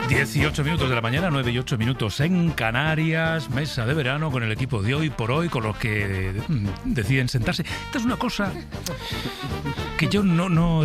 18 minutos de la mañana, 9 y 8 minutos en Canarias, mesa de verano con el equipo de Hoy por Hoy, con los que deciden sentarse. Esta es una cosa que yo no